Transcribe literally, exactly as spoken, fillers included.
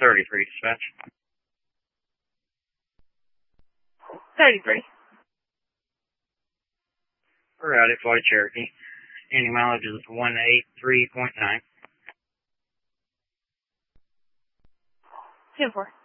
thirty-three, dispatch. thirty-three. We're out at Florida Cherokee. Any mileage is one eighty-three point nine. ten four.